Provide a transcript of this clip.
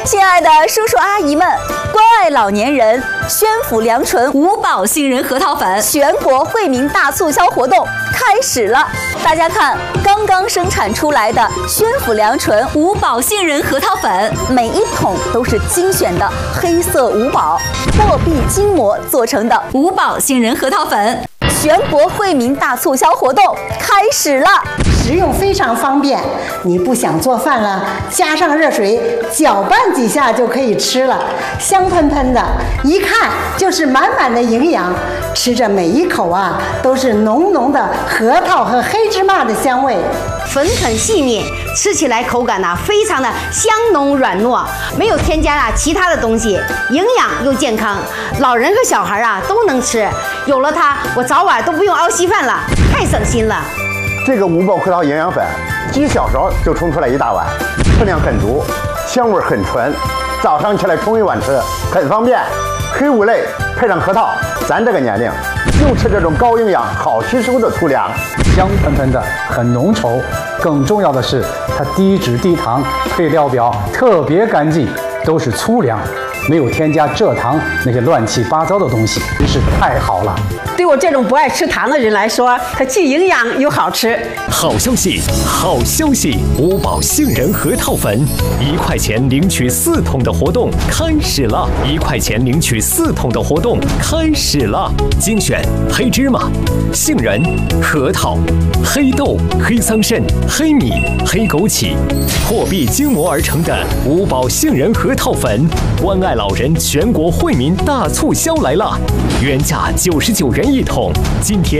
亲爱的叔叔阿姨们，关爱老年人，宣府良醇五宝杏仁核桃粉全国惠民大促销活动开始了！大家看，刚刚生产出来的宣府良醇五宝杏仁核桃粉，每一桶都是精选的黑色五宝货币筋膜做成的五宝杏仁核桃粉，全国惠民大促销活动开始了！ 食用非常方便，你不想做饭了，加上热水搅拌几下就可以吃了，香喷喷的，一看就是满满的营养。吃着每一口啊，都是浓浓的核桃和黑芝麻的香味， 粉很细腻，吃起来口感非常的香浓软糯，没有添加其他的东西，营养又健康，老人和小孩都能吃。有了它，我早晚都不用熬稀饭了，太省心了。 这个五宝核桃营养粉，几小勺就冲出来一大碗，分量很足，香味很纯，早上起来冲一碗吃，很方便。黑五类配上核桃，咱这个年龄就吃这种高营养、好吸收的粗粮， 香喷喷的，很浓稠。更重要的是，它低脂低糖，配料表特别干净，都是粗粮，没有添加蔗糖那些乱七八糟的东西，真是太好了。 对我这种不爱吃糖的人来说，它既营养又好吃。 好消息，好消息！五宝杏仁核桃粉，1块钱领取4桶的活动开始了！1块钱领取4桶的活动开始了！精选黑芝麻、杏仁、核桃、黑豆、黑桑葚、黑米、黑枸杞，货币筋膜而成的五宝杏仁核桃粉，关爱老人全国惠民大促销来了！原价99元1桶，今天